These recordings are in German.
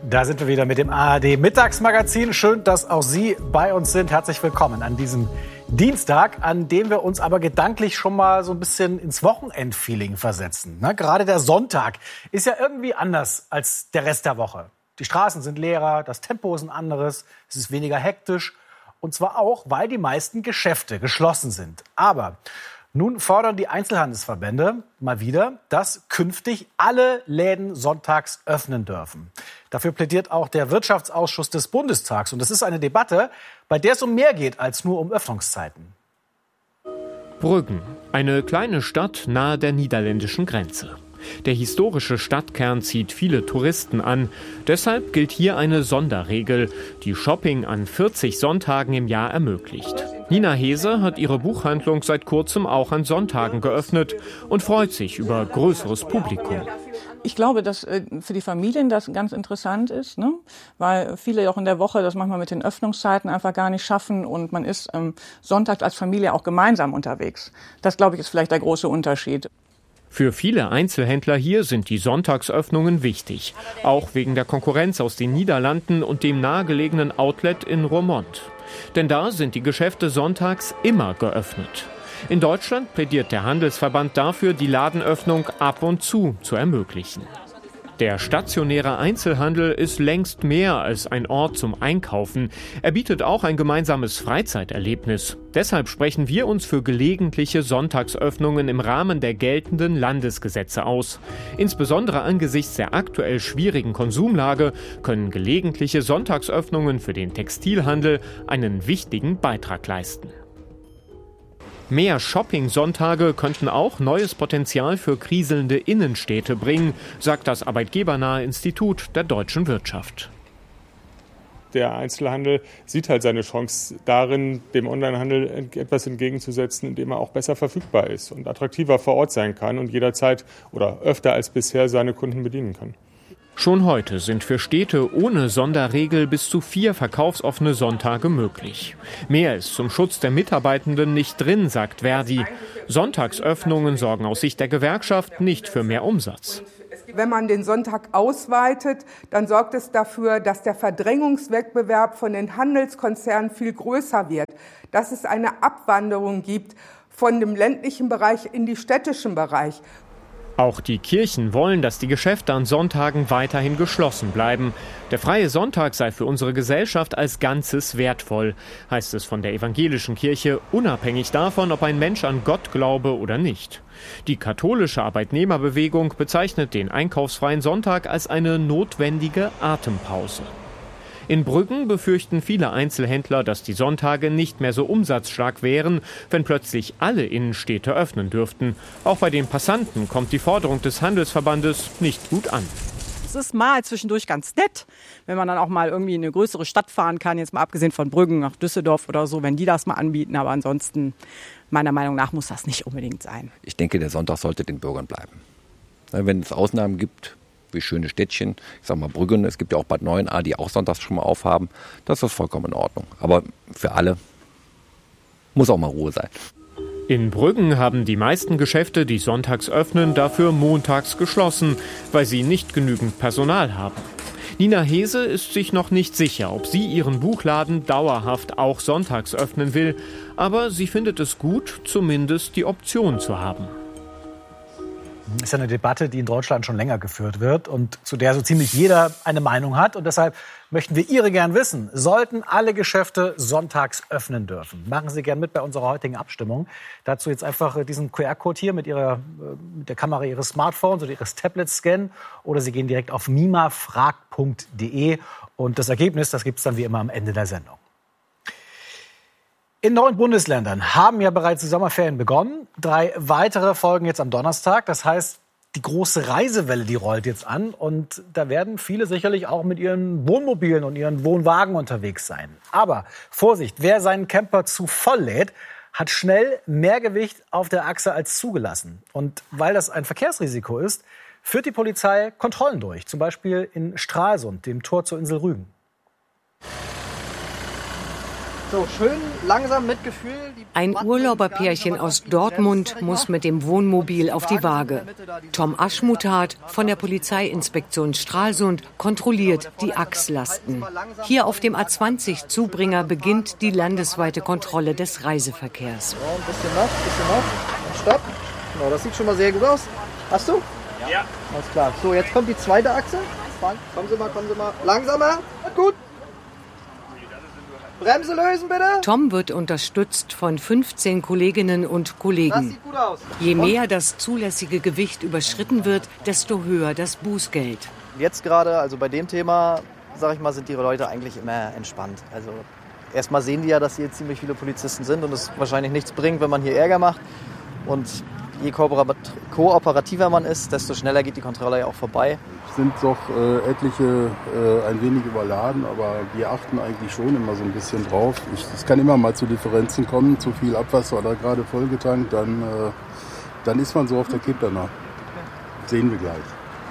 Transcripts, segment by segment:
Da sind wir wieder mit dem ARD-Mittagsmagazin. Schön, dass auch Sie bei uns sind. Herzlich willkommen an diesem Dienstag, an dem wir uns aber gedanklich schon mal so ein bisschen ins Wochenendfeeling versetzen. Gerade der Sonntag ist ja irgendwie anders als der Rest der Woche. Die Straßen sind leerer, das Tempo ist ein anderes, es ist weniger hektisch. Und zwar auch, weil die meisten Geschäfte geschlossen sind. Aber nun fordern die Einzelhandelsverbände mal wieder, dass künftig alle Läden sonntags öffnen dürfen. Dafür plädiert auch der Wirtschaftsausschuss des Bundestags. Und das ist eine Debatte, bei der es um mehr geht als nur um Öffnungszeiten. Brüggen, eine kleine Stadt nahe der niederländischen Grenze. Der historische Stadtkern zieht viele Touristen an. Deshalb gilt hier eine Sonderregel, die Shopping an 40 Sonntagen im Jahr ermöglicht. Nina Hese hat ihre Buchhandlung seit kurzem auch an Sonntagen geöffnet und freut sich über größeres Publikum. Ich glaube, dass für die Familien das ganz interessant ist, ne? Weil viele auch in der Woche das manchmal mit den Öffnungszeiten einfach gar nicht schaffen und man ist sonntags als Familie auch gemeinsam unterwegs. Das, glaube ich, ist vielleicht der große Unterschied. Für viele Einzelhändler hier sind die Sonntagsöffnungen wichtig, auch wegen der Konkurrenz aus den Niederlanden und dem nahegelegenen Outlet in Roermond. Denn da sind die Geschäfte sonntags immer geöffnet. In Deutschland plädiert der Handelsverband dafür, die Ladenöffnung ab und zu ermöglichen. Der stationäre Einzelhandel ist längst mehr als ein Ort zum Einkaufen. Er bietet auch ein gemeinsames Freizeiterlebnis. Deshalb sprechen wir uns für gelegentliche Sonntagsöffnungen im Rahmen der geltenden Landesgesetze aus. Insbesondere angesichts der aktuell schwierigen Konsumlage können gelegentliche Sonntagsöffnungen für den Textilhandel einen wichtigen Beitrag leisten. Mehr Shopping-Sonntage könnten auch neues Potenzial für kriselnde Innenstädte bringen, sagt das arbeitgebernahe Institut der deutschen Wirtschaft. Der Einzelhandel sieht halt seine Chance darin, dem Onlinehandel etwas entgegenzusetzen, indem er auch besser verfügbar ist und attraktiver vor Ort sein kann und jederzeit oder öfter als bisher seine Kunden bedienen kann. Schon heute sind für Städte ohne Sonderregel bis zu 4 verkaufsoffene Sonntage möglich. Mehr ist zum Schutz der Mitarbeitenden nicht drin, sagt Verdi. Sonntagsöffnungen sorgen aus Sicht der Gewerkschaft nicht für mehr Umsatz. Wenn man den Sonntag ausweitet, dann sorgt es dafür, dass der Verdrängungswettbewerb von den Handelskonzernen viel größer wird, dass es eine Abwanderung gibt von dem ländlichen Bereich in den städtischen Bereich. Auch die Kirchen wollen, dass die Geschäfte an Sonntagen weiterhin geschlossen bleiben. Der freie Sonntag sei für unsere Gesellschaft als Ganzes wertvoll, heißt es von der evangelischen Kirche, unabhängig davon, ob ein Mensch an Gott glaube oder nicht. Die katholische Arbeitnehmerbewegung bezeichnet den einkaufsfreien Sonntag als eine notwendige Atempause. In Brüggen befürchten viele Einzelhändler, dass die Sonntage nicht mehr so umsatzstark wären, wenn plötzlich alle Innenstädte öffnen dürften. Auch bei den Passanten kommt die Forderung des Handelsverbandes nicht gut an. Es ist mal zwischendurch ganz nett, wenn man dann auch mal irgendwie in eine größere Stadt fahren kann, jetzt mal abgesehen von Brüggen nach Düsseldorf oder so, wenn die das mal anbieten. Aber ansonsten, meiner Meinung nach, muss das nicht unbedingt sein. Ich denke, der Sonntag sollte den Bürgern bleiben. Wenn es Ausnahmen gibt, wie schöne Städtchen, ich sag mal Brüggen, es gibt ja auch Bad Neuenahr, die auch sonntags schon mal aufhaben, das ist vollkommen in Ordnung. Aber für alle muss auch mal Ruhe sein. In Brüggen haben die meisten Geschäfte, die sonntags öffnen, dafür montags geschlossen, weil sie nicht genügend Personal haben. Nina Hese ist sich noch nicht sicher, ob sie ihren Buchladen dauerhaft auch sonntags öffnen will, aber sie findet es gut, zumindest die Option zu haben. Das ist ja eine Debatte, die in Deutschland schon länger geführt wird und zu der so ziemlich jeder eine Meinung hat. Und deshalb möchten wir Ihre gern wissen. Sollten alle Geschäfte sonntags öffnen dürfen? Machen Sie gern mit bei unserer heutigen Abstimmung. Dazu jetzt einfach diesen QR-Code hier mit der Kamera Ihres Smartphones oder Ihres Tablets scannen. Oder Sie gehen direkt auf mimafragt.de. Und das Ergebnis, das gibt es dann wie immer am Ende der Sendung. In 9 Bundesländern haben ja bereits die Sommerferien begonnen. 3 weitere folgen jetzt am Donnerstag. Das heißt, die große Reisewelle, die rollt jetzt an. Und da werden viele sicherlich auch mit ihren Wohnmobilen und ihren Wohnwagen unterwegs sein. Aber Vorsicht, wer seinen Camper zu voll lädt, hat schnell mehr Gewicht auf der Achse als zugelassen. Und weil das ein Verkehrsrisiko ist, führt die Polizei Kontrollen durch. Zum Beispiel in Stralsund, dem Tor zur Insel Rügen. So, schön langsam mit Gefühl. Ein Urlauberpärchen aus Dortmund muss mit dem Wohnmobil auf die Waage. Tom Aschmutat von der Polizeiinspektion Stralsund kontrolliert die Achslasten. Hier auf dem A20-Zubringer beginnt die landesweite Kontrolle des Reiseverkehrs. So, ein bisschen noch. Stopp. Genau, das sieht schon mal sehr gut aus. Hast du? Ja. Alles klar. So, jetzt kommt die zweite Achse. Kommen Sie mal. Langsamer. Gut. Bremse lösen, bitte. Tom wird unterstützt von 15 Kolleginnen und Kollegen. Das sieht gut aus. Je mehr das zulässige Gewicht überschritten wird, desto höher das Bußgeld. Jetzt gerade, also bei dem Thema, sag ich mal, sind die Leute eigentlich immer entspannt. Also erstmal sehen die ja, dass hier ziemlich viele Polizisten sind und es wahrscheinlich nichts bringt, wenn man hier Ärger macht. Und je kooperativer man ist, desto schneller geht die Kontrolle ja auch vorbei. Sind doch etliche ein wenig überladen, aber wir achten eigentlich schon immer so ein bisschen drauf. Es kann immer mal zu Differenzen kommen, zu viel Abwasser oder gerade vollgetankt, dann ist man so auf der Kippe danach. Sehen wir gleich.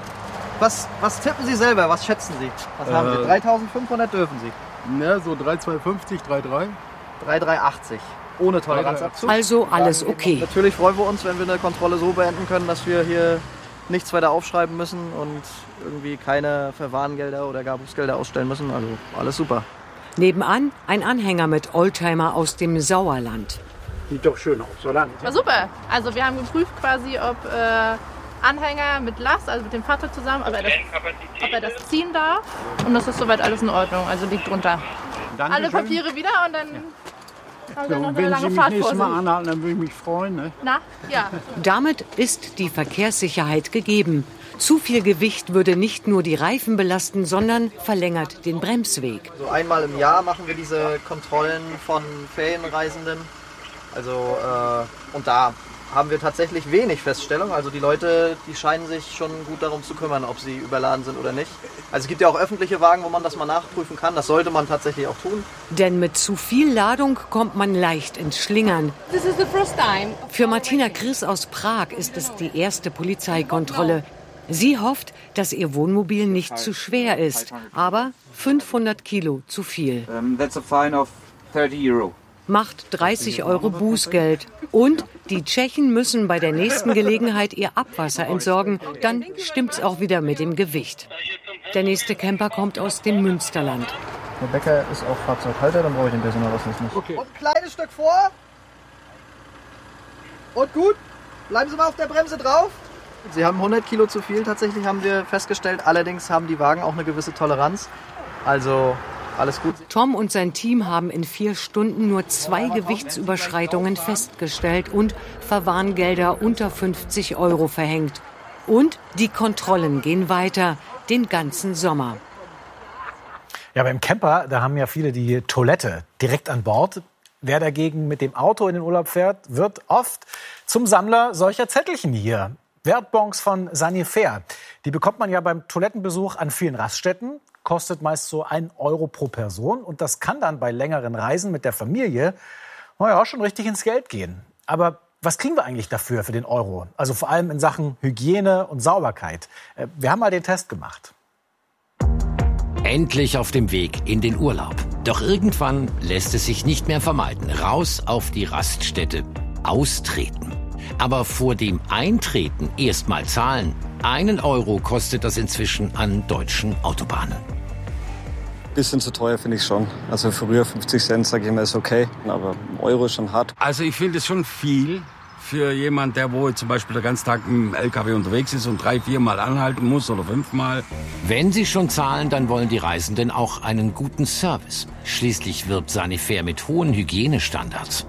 Was tippen Sie selber? Was schätzen Sie? Was haben Sie? 3.500 dürfen Sie? Ja, so 3,250, 3,3. 3,380. Ohne Toleranzabzug. Also alles okay. Natürlich freuen wir uns, wenn wir eine Kontrolle so beenden können, dass wir hier nichts weiter aufschreiben müssen und irgendwie keine Verwarngelder oder gar Bußgelder ausstellen müssen. Also alles super. Nebenan ein Anhänger mit Oldtimer aus dem Sauerland. Sieht doch schön aus, oder? War super. Also wir haben geprüft quasi, ob Anhänger mit Last, also mit dem Fahrzeug zusammen, ob er das ziehen darf. Und das ist soweit alles in Ordnung, also liegt drunter. Alle Papiere wieder und dann... Ja, und wenn Sie mich nächstes Mal anhalten, dann würde ich mich freuen. Ne? Na, ja. Damit ist die Verkehrssicherheit gegeben. Zu viel Gewicht würde nicht nur die Reifen belasten, sondern verlängert den Bremsweg. So einmal im Jahr machen wir diese Kontrollen von Ferienreisenden. Also, und da haben wir tatsächlich wenig Feststellung. Also die Leute, die scheinen sich schon gut darum zu kümmern, ob sie überladen sind oder nicht. Also es gibt ja auch öffentliche Wagen, wo man das mal nachprüfen kann. Das sollte man tatsächlich auch tun. Denn mit zu viel Ladung kommt man leicht ins Schlingern. Für Martina Chris aus Prag ist es die erste Polizeikontrolle. Sie hofft, dass ihr Wohnmobil nicht zu schwer ist, aber 500 Kilo zu viel. That's a fine of 30 Euro. Macht 30 Euro Bußgeld. Und die Tschechen müssen bei der nächsten Gelegenheit ihr Abwasser entsorgen. Dann stimmt's auch wieder mit dem Gewicht. Der nächste Camper kommt aus dem Münsterland. Der Bäcker ist auch Fahrzeughalter, dann brauche ich den Personalausweis nicht. Okay. Und ein kleines Stück vor. Und gut. Bleiben Sie mal auf der Bremse drauf. Sie haben 100 Kilo zu viel, tatsächlich haben wir festgestellt. Allerdings haben die Wagen auch eine gewisse Toleranz. Also... alles gut. Tom und sein Team haben in 4 Stunden nur 2 Gewichtsüberschreitungen festgestellt und Verwarngelder unter 50 Euro verhängt. Und die Kontrollen gehen weiter, den ganzen Sommer. Ja, beim Camper, da haben ja viele die Toilette direkt an Bord. Wer dagegen mit dem Auto in den Urlaub fährt, wird oft zum Sammler solcher Zettelchen hier. Wertbons von Sanifair. Die bekommt man ja beim Toilettenbesuch an vielen Raststätten. Kostet meist so 1 Euro pro Person. Und das kann dann bei längeren Reisen mit der Familie schon richtig ins Geld gehen. Aber was kriegen wir eigentlich dafür für den Euro? Also vor allem in Sachen Hygiene und Sauberkeit. Wir haben mal den Test gemacht. Endlich auf dem Weg in den Urlaub. Doch irgendwann lässt es sich nicht mehr vermeiden. Raus auf die Raststätte. Austreten. Aber vor dem Eintreten erst mal zahlen. 1 Euro kostet das inzwischen an deutschen Autobahnen. Bisschen zu teuer finde ich schon. Also früher 50 Cent, sage ich mal, ist okay. Aber 1 Euro ist schon hart. Also ich finde es schon viel für jemand, der wohl zum Beispiel den ganzen Tag mit dem LKW unterwegs ist und 3-4 Mal anhalten muss oder 5 Mal. Wenn sie schon zahlen, dann wollen die Reisenden auch einen guten Service. Schließlich wirbt Sanifair mit hohen Hygienestandards.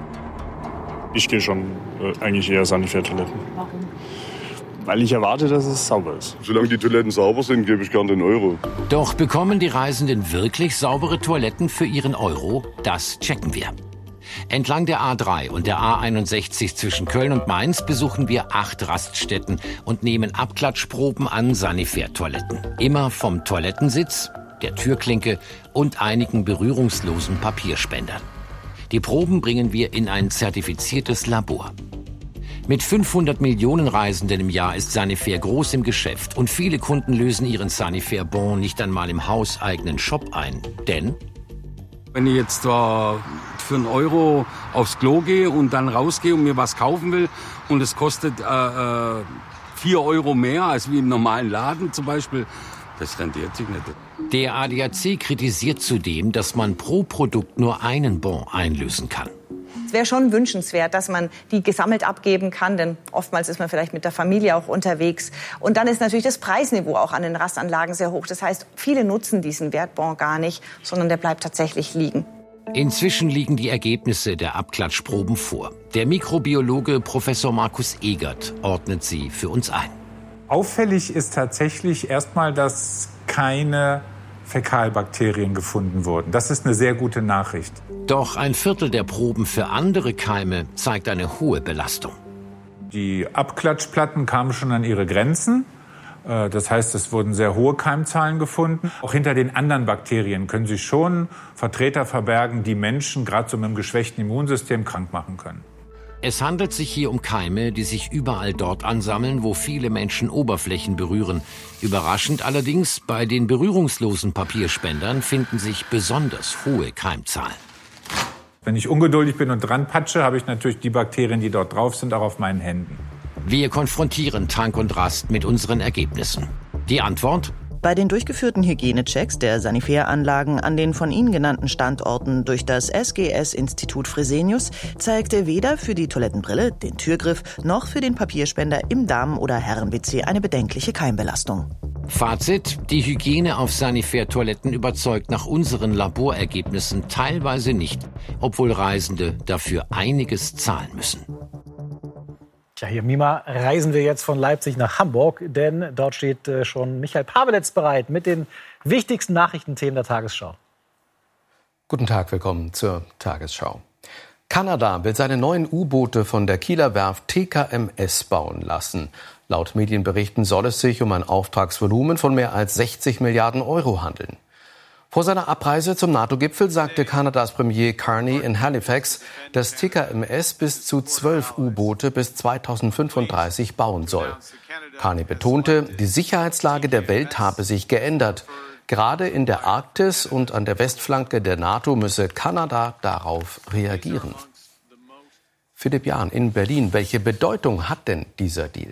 Ich gehe schon eigentlich eher Sanifair-Toiletten. Warum? Weil ich erwarte, dass es sauber ist. Solange die Toiletten sauber sind, gebe ich gern den Euro. Doch bekommen die Reisenden wirklich saubere Toiletten für ihren Euro? Das checken wir. Entlang der A3 und der A61 zwischen Köln und Mainz besuchen wir 8 Raststätten und nehmen Abklatschproben an Sanifair-Toiletten. Immer vom Toilettensitz, der Türklinke und einigen berührungslosen Papierspendern. Die Proben bringen wir in ein zertifiziertes Labor. Mit 500 Millionen Reisenden im Jahr ist Sanifair groß im Geschäft und viele Kunden lösen ihren Sanifair-Bon nicht einmal im hauseigenen Shop ein. Denn Wenn ich jetzt für einen Euro aufs Klo gehe und dann rausgehe und mir was kaufen will und es kostet 4 Euro mehr als wie im normalen Laden zum Beispiel, das rentiert sich nicht. Der ADAC kritisiert zudem, dass man pro Produkt nur einen Bon einlösen kann. Es wäre schon wünschenswert, dass man die gesammelt abgeben kann, denn oftmals ist man vielleicht mit der Familie auch unterwegs. Und dann ist natürlich das Preisniveau auch an den Rastanlagen sehr hoch. Das heißt, viele nutzen diesen Wertbon gar nicht, sondern der bleibt tatsächlich liegen. Inzwischen liegen die Ergebnisse der Abklatschproben vor. Der Mikrobiologe Professor Markus Egert ordnet sie für uns ein. Auffällig ist tatsächlich erstmal, dass keine Fäkalbakterien gefunden wurden. Das ist eine sehr gute Nachricht. Doch ein Viertel der Proben für andere Keime zeigt eine hohe Belastung. Die Abklatschplatten kamen schon an ihre Grenzen. Das heißt, es wurden sehr hohe Keimzahlen gefunden. Auch hinter den anderen Bakterien können sich schon Vertreter verbergen, die Menschen gerade so mit einem geschwächten Immunsystem krank machen können. Es handelt sich hier um Keime, die sich überall dort ansammeln, wo viele Menschen Oberflächen berühren. Überraschend allerdings, bei den berührungslosen Papierspendern finden sich besonders hohe Keimzahlen. Wenn ich ungeduldig bin und dran patsche, habe ich natürlich die Bakterien, die dort drauf sind, auch auf meinen Händen. Wir konfrontieren Tank und Rast mit unseren Ergebnissen. Die Antwort? Bei den durchgeführten Hygienechecks der Sanifair-Anlagen an den von Ihnen genannten Standorten durch das SGS-Institut Fresenius zeigte weder für die Toilettenbrille, den Türgriff, noch für den Papierspender im Damen- oder Herren-WC eine bedenkliche Keimbelastung. Fazit: Die Hygiene auf Sanifair-Toiletten überzeugt nach unseren Laborergebnissen teilweise nicht, obwohl Reisende dafür einiges zahlen müssen. Tja, hier, Mima, reisen wir jetzt von Leipzig nach Hamburg, denn dort steht schon Michael Paweletz bereit mit den wichtigsten Nachrichtenthemen der Tagesschau. Guten Tag, willkommen zur Tagesschau. Kanada will seine neuen U-Boote von der Kieler Werft TKMS bauen lassen. Laut Medienberichten soll es sich um ein Auftragsvolumen von mehr als 60 Milliarden Euro handeln. Vor seiner Abreise zum NATO-Gipfel sagte Kanadas Premier Carney in Halifax, dass TKMS bis zu 12 U-Boote bis 2035 bauen soll. Carney betonte, die Sicherheitslage der Welt habe sich geändert. Gerade in der Arktis und an der Westflanke der NATO müsse Kanada darauf reagieren. Philipp Jahn in Berlin, welche Bedeutung hat denn dieser Deal?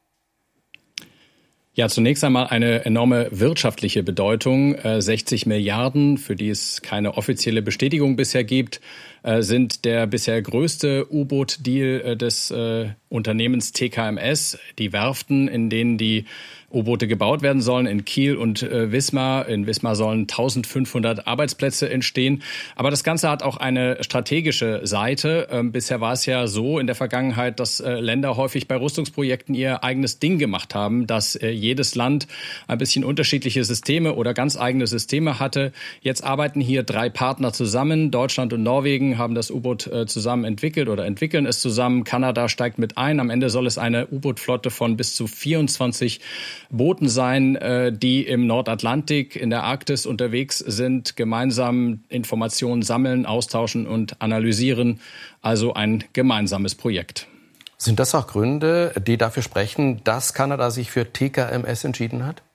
Ja, zunächst einmal eine enorme wirtschaftliche Bedeutung. 60 Milliarden, für die es keine offizielle Bestätigung bisher gibt, sind der bisher größte U-Boot-Deal des Unternehmens TKMS. Die Werften, in denen die U-Boote gebaut werden sollen, in Kiel und Wismar. In Wismar sollen 1500 Arbeitsplätze entstehen. Aber das Ganze hat auch eine strategische Seite. Bisher war es ja so in der Vergangenheit, dass Länder häufig bei Rüstungsprojekten ihr eigenes Ding gemacht haben, dass jedes Land ein bisschen unterschiedliche Systeme oder ganz eigene Systeme hatte. Jetzt arbeiten hier 3 Partner zusammen. Deutschland und Norwegen haben das U-Boot zusammen entwickelt oder entwickeln es zusammen. Kanada steigt mit ein. Am Ende soll es eine U-Boot-Flotte von bis zu 24 Booten sein, die im Nordatlantik, in der Arktis unterwegs sind, gemeinsam Informationen sammeln, austauschen und analysieren. Also ein gemeinsames Projekt. Sind das auch Gründe, die dafür sprechen, dass Kanada sich für TKMS entschieden hat?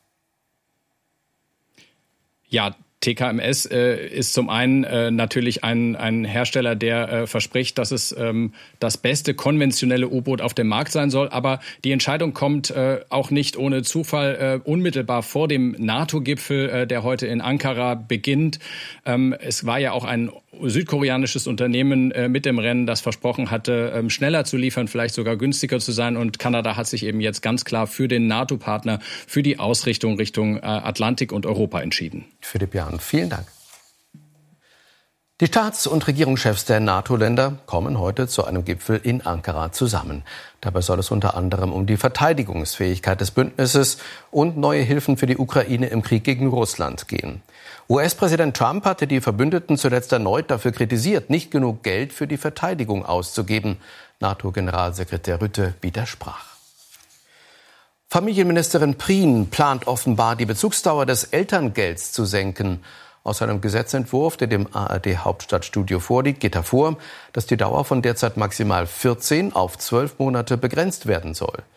Ja, TKMS ist zum einen natürlich ein Hersteller, der verspricht, dass es das beste konventionelle U-Boot auf dem Markt sein soll. Aber die Entscheidung kommt auch nicht ohne Zufall unmittelbar vor dem NATO-Gipfel, der heute in Ankara beginnt. Es war ja auch ein südkoreanisches Unternehmen mit dem Rennen, das versprochen hatte, schneller zu liefern, vielleicht sogar günstiger zu sein. Und Kanada hat sich eben jetzt ganz klar für den NATO-Partner, für die Ausrichtung Richtung Atlantik und Europa entschieden. Philipp Jahn, vielen Dank. Die Staats- und Regierungschefs der NATO-Länder kommen heute zu einem Gipfel in Ankara zusammen. Dabei soll es unter anderem um die Verteidigungsfähigkeit des Bündnisses und neue Hilfen für die Ukraine im Krieg gegen Russland gehen. US-Präsident Trump hatte die Verbündeten zuletzt erneut dafür kritisiert, nicht genug Geld für die Verteidigung auszugeben. NATO-Generalsekretär Rutte widersprach. Familienministerin Prien plant offenbar, die Bezugsdauer des Elterngelds zu senken. Aus einem Gesetzentwurf, der dem ARD-Hauptstadtstudio vorliegt, geht hervor, dass die Dauer von derzeit maximal 14 auf 12 Monate begrenzt werden soll.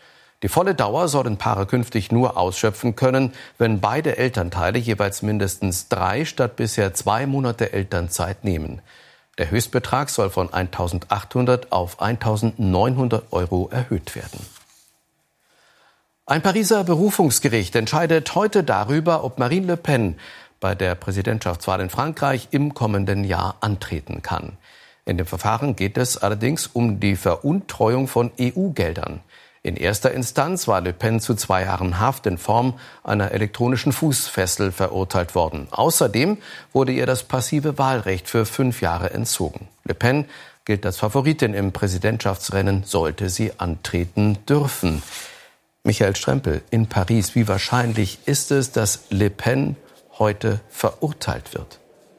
Die volle Dauer sollen Paare künftig nur ausschöpfen können, wenn beide Elternteile jeweils mindestens 3 statt bisher 2 Monate Elternzeit nehmen. Der Höchstbetrag soll von 1.800 auf 1.900 € erhöht werden. Ein Pariser Berufungsgericht entscheidet heute darüber, ob Marine Le Pen bei der Präsidentschaftswahl in Frankreich im kommenden Jahr antreten kann. In dem Verfahren geht es allerdings um die Veruntreuung von EU-Geldern. In erster Instanz war Le Pen zu 2 Jahren Haft in Form einer elektronischen Fußfessel verurteilt worden. Außerdem wurde ihr das passive Wahlrecht für 5 Jahre entzogen. Le Pen gilt als Favoritin im Präsidentschaftsrennen, sollte sie antreten dürfen. Michael Strempel in Paris, wie wahrscheinlich ist es, dass Le Pen heute verurteilt wird?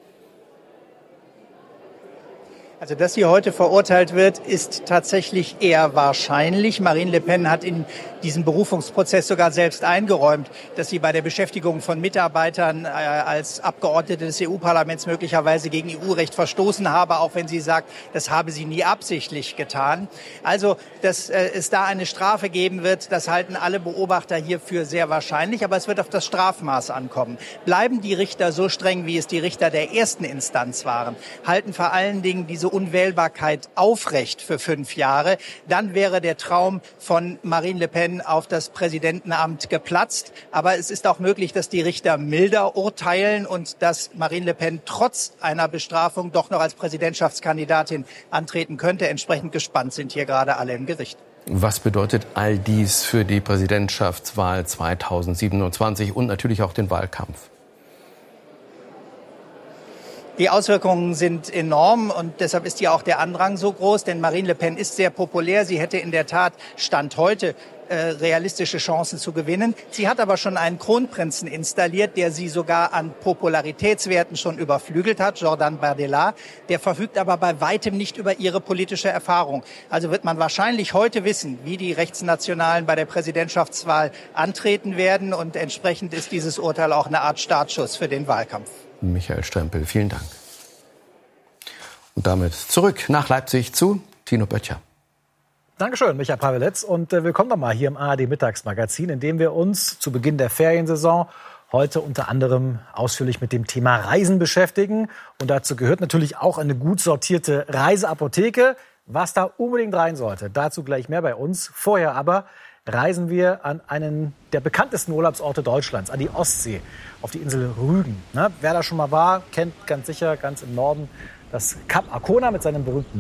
Also, dass sie heute verurteilt wird, ist tatsächlich eher wahrscheinlich. Marine Le Pen hat in diesem Berufungsprozess sogar selbst eingeräumt, dass sie bei der Beschäftigung von Mitarbeitern als Abgeordnete des EU-Parlaments möglicherweise gegen EU-Recht verstoßen habe, auch wenn sie sagt, das habe sie nie absichtlich getan. Also, dass es da eine Strafe geben wird, das halten alle Beobachter hier für sehr wahrscheinlich. Aber es wird auf das Strafmaß ankommen. Bleiben die Richter so streng, wie es die Richter der ersten Instanz waren, halten vor allen Dingen diese Unwählbarkeit aufrecht für 5 Jahre, dann wäre der Traum von Marine Le Pen auf das Präsidentenamt geplatzt. Aber es ist auch möglich, dass die Richter milder urteilen und dass Marine Le Pen trotz einer Bestrafung doch noch als Präsidentschaftskandidatin antreten könnte. Entsprechend gespannt sind hier gerade alle im Gericht. Was bedeutet all dies für die Präsidentschaftswahl 2027 und natürlich auch den Wahlkampf? Die Auswirkungen sind enorm und deshalb ist ja auch der Andrang so groß, denn Marine Le Pen ist sehr populär. Sie hätte in der Tat Stand heute realistische Chancen zu gewinnen. Sie hat aber schon einen Kronprinzen installiert, der sie sogar an Popularitätswerten schon überflügelt hat, Jordan Bardella. Der verfügt aber bei weitem nicht über ihre politische Erfahrung. Also wird man wahrscheinlich heute wissen, wie die Rechtsnationalen bei der Präsidentschaftswahl antreten werden. Und entsprechend ist dieses Urteil auch eine Art Startschuss für den Wahlkampf. Michael Strempel, vielen Dank. Und damit zurück nach Leipzig zu Tino Böttcher. Dankeschön, Michael Pavelec. Und willkommen nochmal hier im ARD-Mittagsmagazin, in dem wir uns zu Beginn der Feriensaison heute unter anderem ausführlich mit dem Thema Reisen beschäftigen. Und dazu gehört natürlich auch eine gut sortierte Reiseapotheke. Was da unbedingt rein sollte, dazu gleich mehr bei uns. Vorher aber reisen wir an einen der bekanntesten Urlaubsorte Deutschlands, an die Ostsee, auf die Insel Rügen. Wer da schon mal war, kennt ganz sicher ganz im Norden das Kap Arkona mit seinem berühmten